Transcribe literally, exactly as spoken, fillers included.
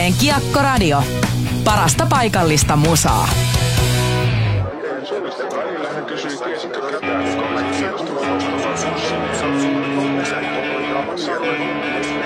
Iltalehden Kiekkoradio. Parasta paikallista musaa. Suomisten välillä hän kysyi, tiesitkö ketään, joka oli kiinnostunut